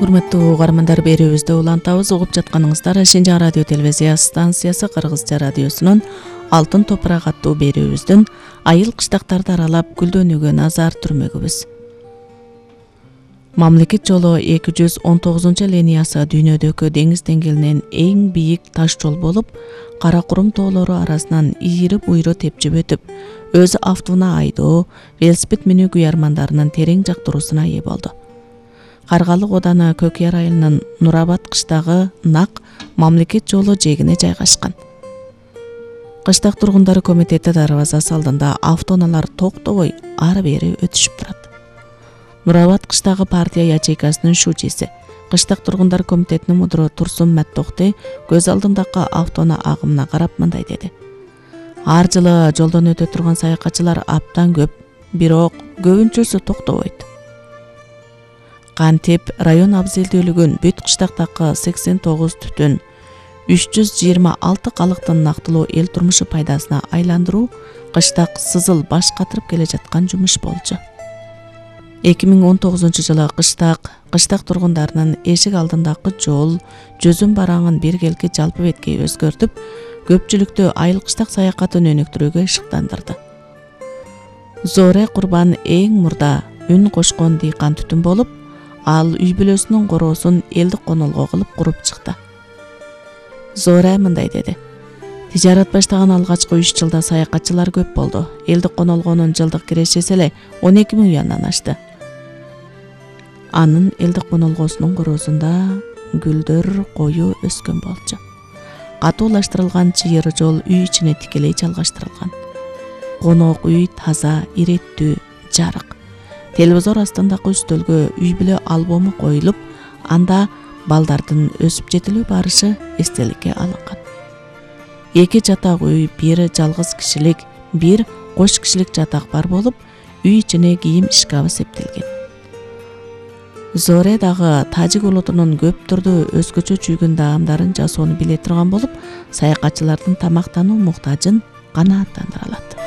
Урматтуу угармандар, берүүбүздө улантабыз. Угуп жатканыңыздар Шинжаң радио телевизия станциясы Кыргызча радиосунун Алтын топурак аттуу берүүбүздүн айыл кыштактарды аралап гүлдөнүүгө назар түрмөгүбүз. Мамлекет жолу 219 линиясы дүйнөдөгү деңиз деңгээлинен эң бийик таш жол болуп, Кара Курум тоолору арасынан ийри буйру тепчип өтүп, өз автууна айдоо, велосипед минүү күйөрмандарынын терең жактыруусуна ээ болду. Каргалык ооданы Көкяр айылынын Нурабад кыштагы Нак мамлекет жолу жээгине жайгашкан. Кыштак тургундары комитети дарбазасы алдында автоунаалар токтобой ары-бери өтүшүп турат. Нурабад кыштагы партия ячейкасынын шүүчеси, Кыштак тургундар комитетинин мудуру Турсун Мәттокти көз алдындагы автоунаа агымына карап мындай деди. Ар жылы жолдон өтө турган саякатчылар абдан көп, бирок көбүнчөсү токтобойт. Кантип район абзелдүүлүгүн бүт кыштактагы 89 түтүн 326 калыктын нактылуу эл турмушу пайдасына айландыруу кыштак сызыл баш катырып келе жаткан жумуш болчу. 2019 жылы кыштак тургундарынын эшик алдындагы жол жүзүм бараңын биргелки жалпы беткей өзгөртүп, көпчүлүктү айыл кыштак саякатын өнүктүрүүгө шыктандырды. Зоре Курбан эң мурда үн кошкон дыйкан түтүн болуп, ал үй бүлөсүнүн короосун элдик конолго кылып куруп чыкты. Зоре мындай деди. Тижарат баштаган алгачкы 3 жылда саякатчылар көп болду. Элдик конолгонун жылдык кирешеси эле 12 000 юандан ашты. Анын элдик конолгосунун короосунда гүлдөр кою өскөн болчу. Катуулаштырылган чыйыр жол үй ичине тикелей жалгаштырылган. Конок үй таза, иреттүү, жарык. Телевизор астындагы үстөлгө үй бүлө альбому коюлуп, анда балдардын өсүп жетилүү барышы эстеликке алынган. 2 жатак үй, 1 жалгыз кишилик, 1 кош кишилик жатак бар болуп, үй ичине кийим шкафы септелген. Зоре дагы тажик улутунун көп түрдүү өзгөчө чүйгүн даамдарын жасоону биле турган болуп, саякатчылардын тамактануу муктажын канааттандыра алат.